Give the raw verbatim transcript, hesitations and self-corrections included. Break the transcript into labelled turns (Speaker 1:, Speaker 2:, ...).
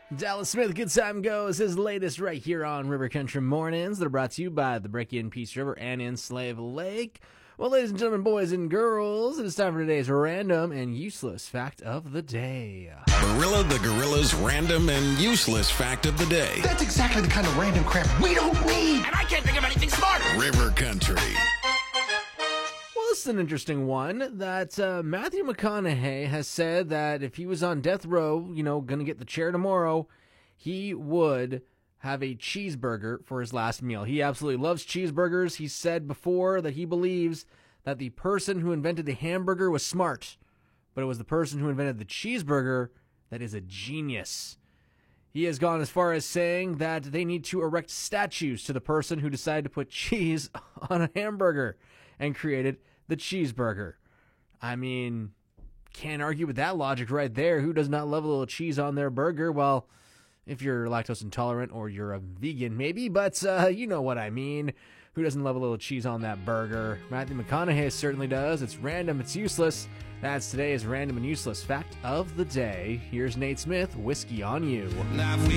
Speaker 1: Dallas Smith, Good Time Goes, his latest right here on River Country Mornings that are brought to you by the Breaky Peace River and in Slave Lake. Well, ladies and gentlemen, boys and girls, it is time for today's random and useless fact of the day.
Speaker 2: Barilla the Gorilla's random and useless fact of the day.
Speaker 3: That's exactly the kind of random crap we don't need.
Speaker 4: And I can't think of anything smarter.
Speaker 2: River Country.
Speaker 1: Well, this is an interesting one that uh, Matthew McConaughey has said that if he was on death row, you know, going to get the chair tomorrow, he would have a cheeseburger for his last meal. He absolutely loves cheeseburgers. He said before that he believes that the person who invented the hamburger was smart, but it was the person who invented the cheeseburger that is a genius. He has gone as far as saying that they need to erect statues to the person who decided to put cheese on a hamburger and created the cheeseburger. I mean, can't argue with that logic right there. Who does not love a little cheese on their burger? Well, if you're lactose intolerant or you're a vegan, maybe, but uh, you know what I mean. Who doesn't love a little cheese on that burger? Matthew McConaughey certainly does. It's random, it's useless. That's today's random and useless fact of the day. Here's Nate Smith, Whiskey on You.